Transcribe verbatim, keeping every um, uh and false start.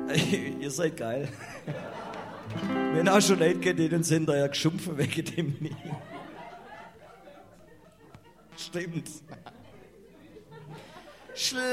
Ihr seid geil. Wenn auch schon Leute kennt, denen sind da ja geschumpfen wegen dem nie. Stimmt. Schl